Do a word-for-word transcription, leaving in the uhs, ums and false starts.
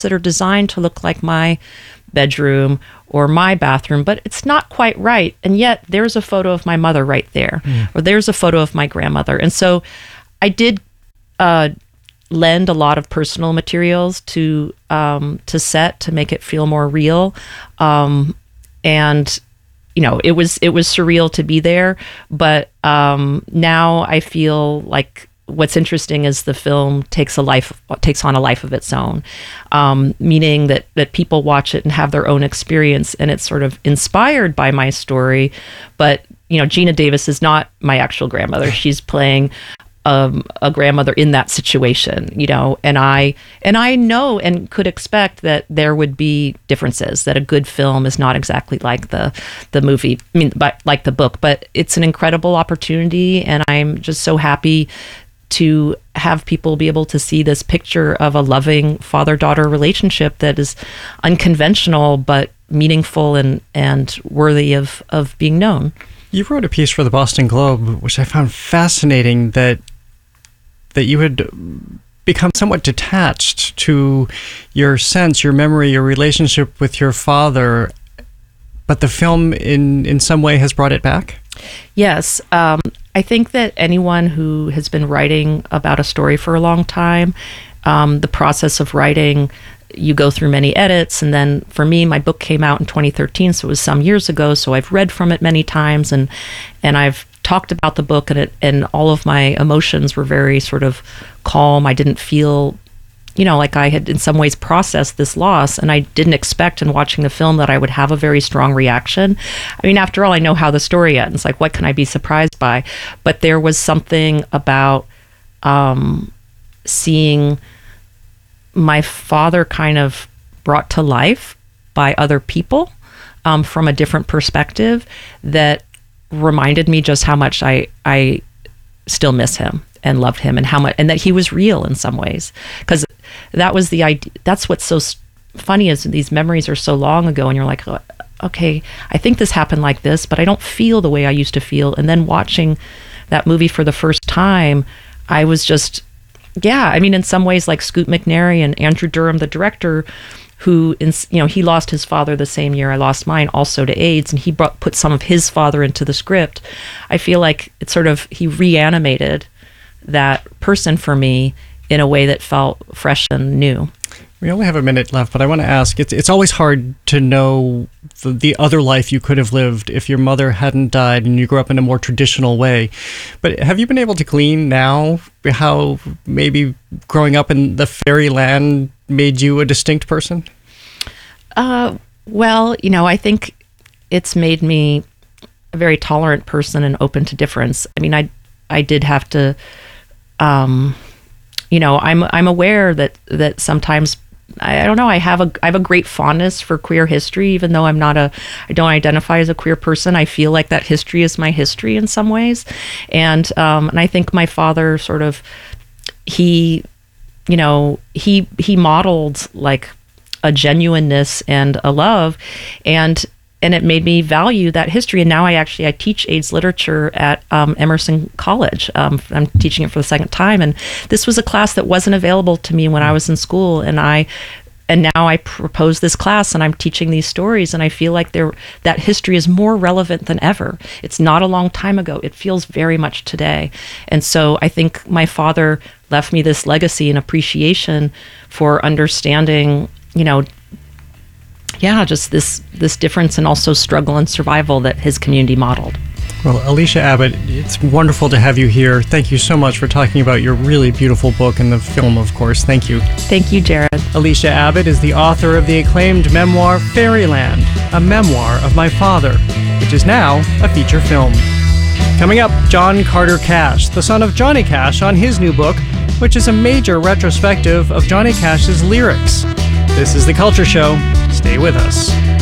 that are designed to look like my bedroom or my bathroom, but it's not quite right. And yet there's a photo of my mother right there, mm. or there's a photo of my grandmother. And so I did uh, lend a lot of personal materials to um, to set to make it feel more real. Um, and you know, it was it was surreal to be there, but um, now I feel like what's interesting is the film takes a life takes on a life of its own, um, meaning that that people watch it and have their own experience, and it's sort of inspired by my story. But you know, Geena Davis is not my actual grandmother; she's playing um, a grandmother in that situation. You know, and I and I know and could expect that there would be differences. That a good film is not exactly like the the movie. I mean, but like the book. But it's an incredible opportunity, and I'm just so happy to have people be able to see this picture of a loving father-daughter relationship that is unconventional but meaningful and and worthy of of being known. You wrote a piece for the Boston Globe, which I found fascinating, that that you had become somewhat detached to your sense, your memory, your relationship with your father, but the film in in some way has brought it back? Yes. Um, I think that anyone who has been writing about a story for a long time, um, the process of writing, you go through many edits. And then for me, my book came out in twenty thirteen, so it was some years ago. So I've read from it many times, and and I've talked about the book, and it, and all of my emotions were very sort of calm. I didn't feel, you know, like I had in some ways processed this loss, and I didn't expect in watching the film that I would have a very strong reaction. I mean, after all, I know how the story ends. Like, what can I be surprised by? But there was something about um, seeing my father kind of brought to life by other people um, from a different perspective that reminded me just how much I I still miss him and loved him, and how much, and that he was real in some ways, because that was the idea. That's what's so funny, is these memories are so long ago, and you're like, oh, okay, I think this happened like this, but I don't feel the way I used to feel. And then watching that movie for the first time, I was just, yeah, I mean, in some ways, like Scoot McNairy and Andrew Durham, the director, who, you know, he lost his father the same year I lost mine, also to AIDS, and he brought put some of his father into the script. I feel like it's sort of, he reanimated that person for me in a way that felt fresh and new. We only have a minute left, but I want to ask, it's it's always hard to know the, the other life you could have lived if your mother hadn't died and you grew up in a more traditional way. But have you been able to glean now how maybe growing up in the fairyland made you a distinct person? Uh, well, you know, I think it's made me a very tolerant person and open to difference. I mean, I I did have to, um, you know, I'm I'm aware that that sometimes, I don't know, I have a I have a great fondness for queer history, even though I'm not a I don't identify as a queer person. I feel like that history is my history in some ways, and um, and I think my father sort of he, you know, he he modeled like a genuineness and a love, and and it made me value that history. And now I actually I teach AIDS literature at um, Emerson College. Um, I'm teaching it for the second time, and this was a class that wasn't available to me when I was in school. And I and now I propose this class, and I'm teaching these stories, and I feel like there that history is more relevant than ever. It's not a long time ago. It feels very much today. And so I think my father left me this legacy and appreciation for understanding, you know, yeah, just this this difference and also struggle and survival that his community modeled. Well, Alicia Abbott, it's wonderful to have you here. Thank you so much for talking about your really beautiful book and the film, of course. Thank you. Thank you, Jared. Alicia Abbott is the author of the acclaimed memoir Fairyland, a memoir of my father, which is now a feature film. Coming up, John Carter Cash, the son of Johnny Cash, on his new book, which is a major retrospective of Johnny Cash's lyrics. This is The Culture Show. Stay with us.